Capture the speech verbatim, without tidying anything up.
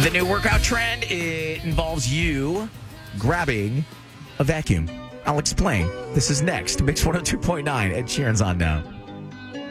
The new workout trend, it involves you grabbing a vacuum. I'll explain. This is next. Mix one oh two point nine. Ed Sheeran's on now.